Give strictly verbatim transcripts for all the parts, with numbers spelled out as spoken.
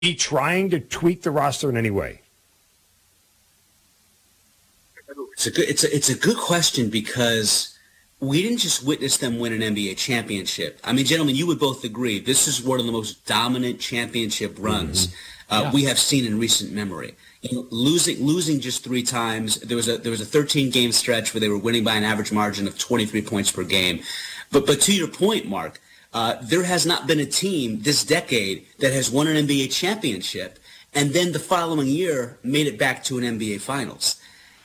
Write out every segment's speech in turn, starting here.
he trying to tweak the roster in any way? It's a good, it's a, it's a good question because we didn't just witness them win an N B A championship. I mean, gentlemen, you would both agree this is one of the most dominant championship runs mm-hmm. uh, yeah. we have seen in recent memory. You know, losing losing just three times. There was a there was a thirteen game stretch where they were winning by an average margin of twenty-three points per game. But but to your point, Mark, uh, there has not been a team this decade that has won an N B A championship and then the following year made it back to an N B A Finals.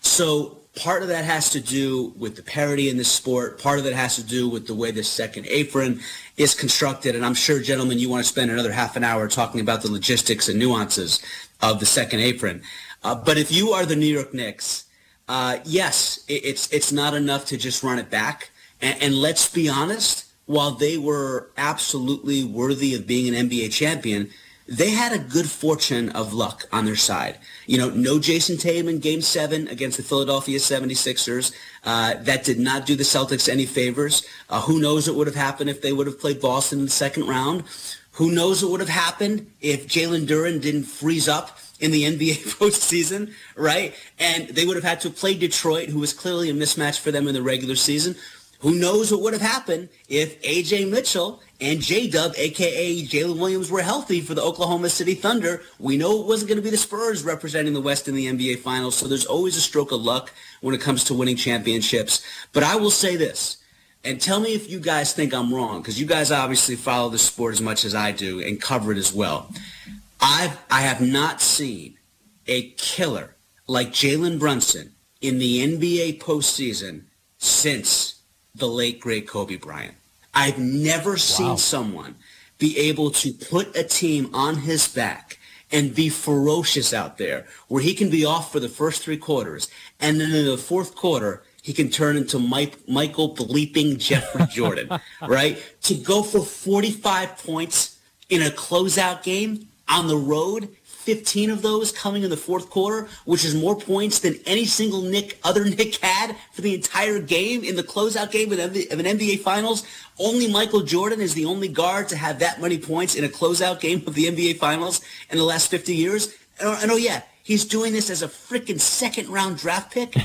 So part of that has to do with the parity in this sport. Part of it has to do with the way the second apron is constructed. And I'm sure, gentlemen, you want to spend another half an hour talking about the logistics and nuances of the second apron. Uh, but if you are the New York Knicks, uh, yes, it, it's it's not enough to just run it back. And, and let's be honest, while they were absolutely worthy of being an N B A champion, they had a good fortune of luck on their side. You know, no Jason Tatum in Game seven against the Philadelphia seventy-sixers. Uh, that did not do the Celtics any favors. Uh, who knows what would have happened if they would have played Boston in the second round? Who knows what would have happened if Jalen Duren didn't freeze up in the N B A postseason, right? And they would have had to play Detroit, who was clearly a mismatch for them in the regular season. Who knows what would have happened if A J Mitchell and J-Dub, a k a. Jalen Williams, were healthy for the Oklahoma City Thunder. We know it wasn't going to be the Spurs representing the West in the N B A Finals, so there's always a stroke of luck when it comes to winning championships. But I will say this, and tell me if you guys think I'm wrong, because you guys obviously follow the sport as much as I do and cover it as well. I've, I have not seen a killer like Jalen Brunson in the N B A postseason since the late, great Kobe Bryant. I've never wow. seen someone be able to put a team on his back and be ferocious out there where he can be off for the first three quarters, and then in the fourth quarter, he can turn into Mike, Michael bleeping Jeffrey Jordan, right? To go for forty-five points in a closeout game on the road, fifteen of those coming in the fourth quarter, which is more points than any single Nick, other Nick had for the entire game in the closeout game of an N B A Finals. Only Michael Jordan is the only guard to have that many points in a closeout game of the N B A Finals in the last fifty years. And, and oh, yeah, he's doing this as a freaking second-round draft pick.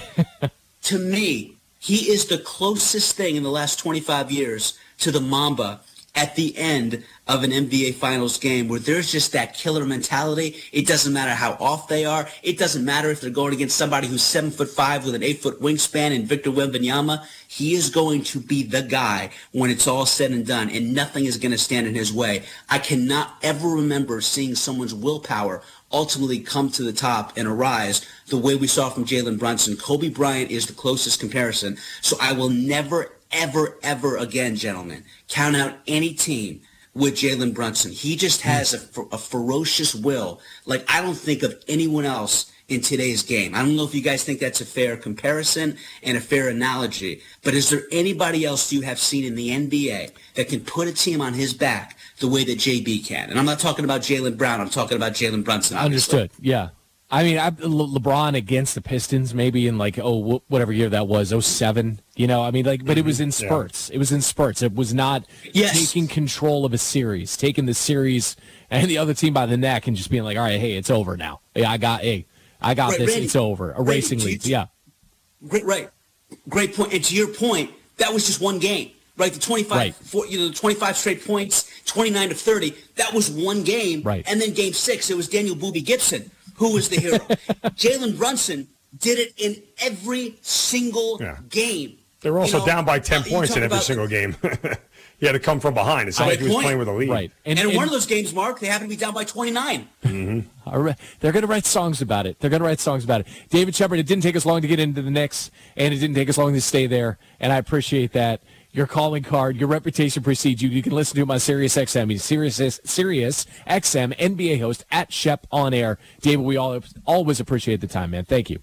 To me, he is the closest thing in the last twenty-five years to the Mamba at the end of an N B A Finals game where there's just that killer mentality. It doesn't matter how off they are. It doesn't matter if they're going against somebody who's seven foot five with an eight foot wingspan and Victor Wembanyama. He is going to be the guy when it's all said and done, and nothing is going to stand in his way. I cannot ever remember seeing someone's willpower ultimately come to the top and arise the way we saw from Jalen Brunson. Kobe Bryant is the closest comparison. So I will never, ever, ever again, gentlemen, count out any team with Jalen Brunson. He just has a, a ferocious will like I don't think of anyone else in today's game. I don't know if you guys think that's a fair comparison and a fair analogy, but is there anybody else you have seen in the N B A that can put a team on his back the way that J B can? And I'm not talking about Jaylen Brown. I'm talking about Jalen Brunson. Obviously. Understood, yeah. I mean, I, Le- LeBron against the Pistons, maybe in like, oh, whatever year that was, oh seven, you know, I mean, like, but it was in spurts. Yeah. It was in spurts. It was not yes. taking control of a series, taking the series and the other team by the neck and just being like, all right, hey, it's over now. Yeah, I got, hey, I got right, this. Randy, it's over. A racing Randy, lead. Yeah. Great, right. Great point. And to your point, that was just one game, right? The twenty-five, right. four, you know, the twenty-five straight points, twenty-nine to thirty. That was one game. Right. And then game six, it was Daniel Boobie Gibson who was the hero. Jalen Brunson did it in every single yeah. game. They were also you know, down down by ten uh, points in every about, single game. He had to come from behind. It's not like he was point. playing with a lead. Right. And, and in and, one of those games, Mark, they happened to be down by twenty-nine. Mm-hmm. They're going to write songs about it. They're going to write songs about it. David Shepard, it didn't take us long to get into the Knicks, and it didn't take us long to stay there, and I appreciate that. Your calling card, your reputation precedes you. You can listen to him on Sirius X M. He's Sirius, Sirius X M N B A host at Shep on air. David, we all always appreciate the time, man. Thank you.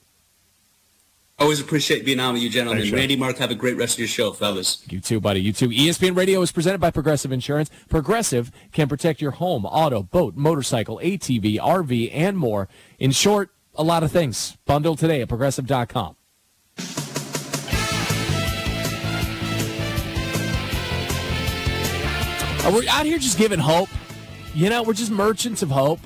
Always appreciate being on with you, gentlemen. Thanks, Randy, Mark, have a great rest of your show, fellas. You too, buddy. You too. E S P N Radio is presented by Progressive Insurance. Progressive can protect your home, auto, boat, motorcycle, A T V, R V, and more. In short, a lot of things. Bundle today at progressive dot com. We're out here just giving hope. You know, we're just merchants of hope.